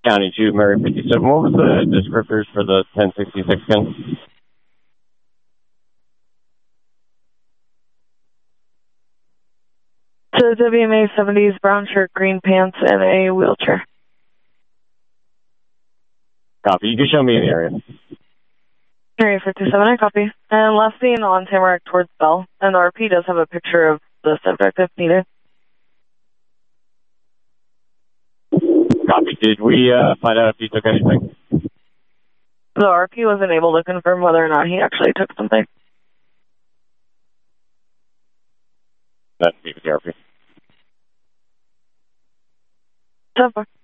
County 2, Murray 57. What was the descriptors for the 1066 gun? So WMA 70s, brown shirt, green pants, and a wheelchair. Copy. You can show me in the area. Area 57, I copy. And last seen on Tamarack towards Bell. And the RP does have a picture of the subject if needed. Copy. Did we find out if he took anything? The RP wasn't able to confirm whether or not he actually took something. That'd be the RP. So far.